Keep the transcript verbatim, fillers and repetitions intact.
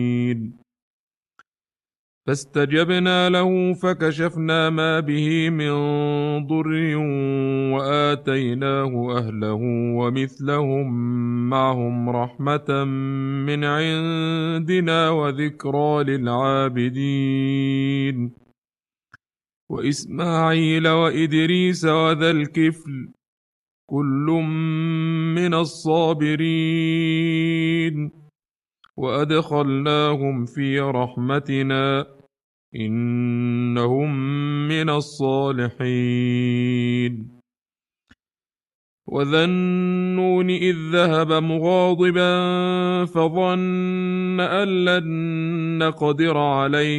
فاستجبنا له فكشفنا ما به من ضر وآتيناه أهله ومثلهم معهم رحمة من عندنا وذكرى للعابدين وإسماعيل وإدريس وذا الكفل كل من الصابرين وأدخلناهم في رحمتنا إنهم من الصالحين وذا النون إذ ذهب مغاضبا فظن أن لن نقدر عليه